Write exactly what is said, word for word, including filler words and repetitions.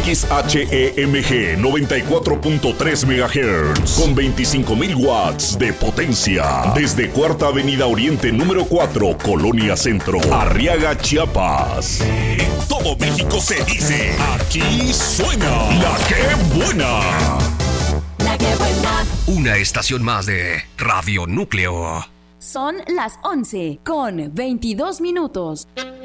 X H E M G noventa y cuatro punto tres megahertz con veinticinco mil watts de potencia. Desde Cuarta Avenida Oriente número cuatro, Colonia Centro, Arriaga, Chiapas. En todo México se dice, aquí suena La Que Buena. La Que Buena. Una estación más de Radio Núcleo. Son las once con veintidós minutos.